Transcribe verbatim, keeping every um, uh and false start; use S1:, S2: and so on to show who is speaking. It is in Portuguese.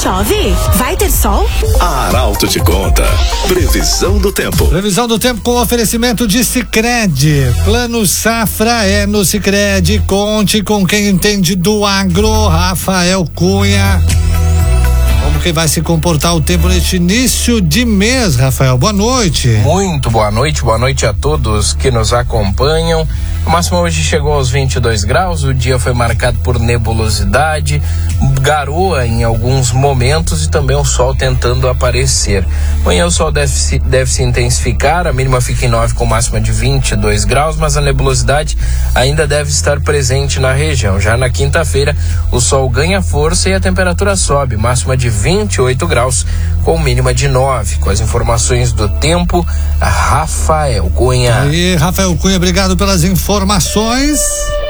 S1: chove? Vai ter sol?
S2: A Arauto te conta. Previsão do tempo.
S3: Previsão do tempo com oferecimento de Sicredi. Plano Safra é no Sicredi. Conte com quem entende do agro. Rafael Cunha. Como que vai se comportar o tempo neste início de mês, Rafael? Boa noite.
S4: Muito boa noite, boa noite a todos que nos acompanham. A máxima hoje chegou aos vinte e dois graus, o dia foi marcado por nebulosidade, garoa em alguns momentos e também o sol tentando aparecer. Amanhã o sol deve se, deve se intensificar, a mínima fica em nove com máxima de vinte e dois graus, mas a nebulosidade ainda deve estar presente na região. Já na quinta-feira o sol ganha força e a temperatura sobe, máxima de vinte e oito graus com mínima de nove. Com as informações do tempo, Rafael Cunha.
S3: Aí, Rafael Cunha, obrigado pelas informações.